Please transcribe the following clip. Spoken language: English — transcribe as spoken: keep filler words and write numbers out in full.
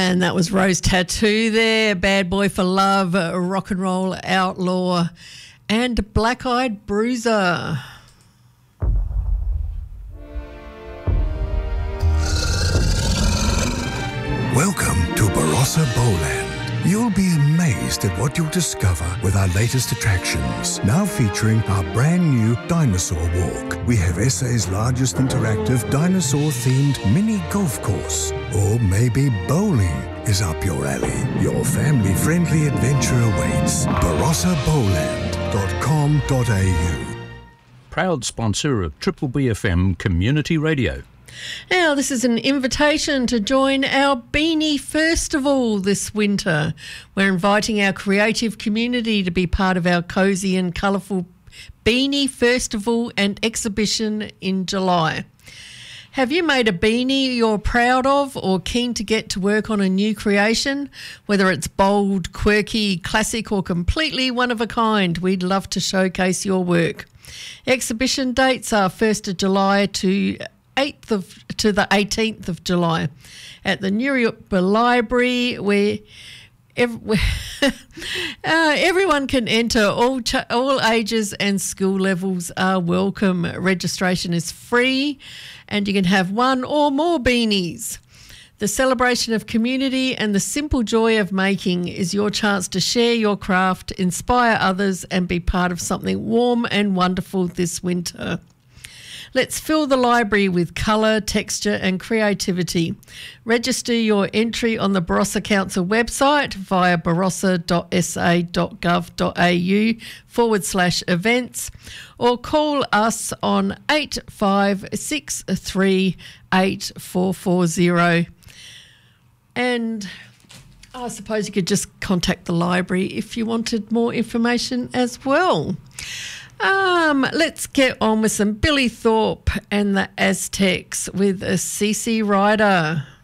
And that was Rose Tattoo there, Bad Boy for Love, Rock and Roll Outlaw, and Black Eyed Bruiser. Welcome to Barossa Bowland. You'll be amazed at what you'll discover with our latest attractions, now featuring our brand new Dinosaur Walk. We have S A's largest interactive dinosaur-themed mini golf course. Or maybe bowling is up your alley. Your family-friendly adventure awaits. barossa bowland dot com dot a u. Proud sponsor of Triple B F M Community Radio. Now, this is an invitation to join our Beanie Festival this winter. We're inviting our creative community to be part of our cosy and colourful Beanie Festival and exhibition in July. Have you made a beanie you're proud of or keen to get to work on a new creation? Whether it's bold, quirky, classic or completely one of a kind, we'd love to showcase your work. Exhibition dates are first of July to eighth of to the eighteenth of July at the New York Library, where every, uh, everyone can enter. All ch- all ages and school levels are welcome. Registration is free, and you can have one or more beanies. The celebration of community and the simple joy of making is your chance to share your craft, inspire others, and be part of something warm and wonderful this winter. Let's fill the library with colour, texture and creativity. Register your entry on the Barossa Council website via barossa.sa.gov.au forward slash events or call us on eight five six three eight four four zero. And I suppose you could just contact the library if you wanted more information as well. Um, let's get on with some Billy Thorpe and the Aztecs with a C C Rider.